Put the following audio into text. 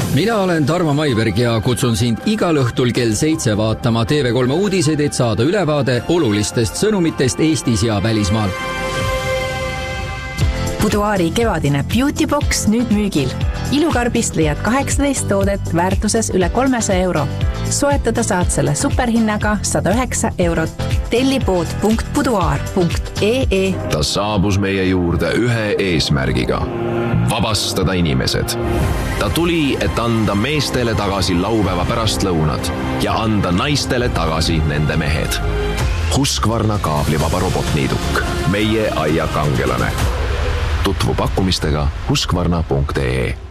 Mina olen Tarmo Maiberg ja kutsun sind igal õhtul kell 7 vaatama TV3 uudiseid, et saada ülevaade olulistest sõnumitest Eestis ja välismaal. Buduaari kevadine Beauty Box nüüd müügil. Ilukarbist leiad 18 toodet väärtuses üle 300 €. Soetada saad selle superhinnaga 109 €. Telli pood.buduaar.ee. Ta saabus meie juurde ühe eesmärgiga. Vabastada inimesed. Ta tuli, et anda meestele tagasi laupäeva pärastlõunad ja anda naistele tagasi nende mehed. Husqvarna kaablivaba robotniiduk. Meie aia kangelane. Tutvu pakkumistega husqvarna.ee.